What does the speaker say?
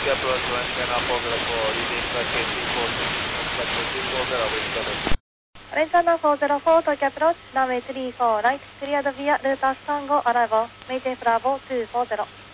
Turkey approach Valenciana 404, leading flight KT40, flight KT40 with service. アレンジャーナ404 Tokyo approach, runway 34 right, cleared via route Tango arrival, Mayday Bravo 240.